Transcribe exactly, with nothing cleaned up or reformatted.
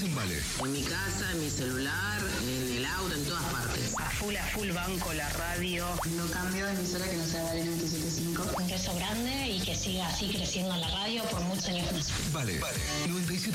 en Vale. En mi casa, en mi celular, en el auto, en todas partes. A full, a full banco la radio. No cambio de emisora que no sea Vale noventa y siete punto cinco. Un beso grande y que siga así creciendo la radio por muchos años más. Vale, vale. noventa y siete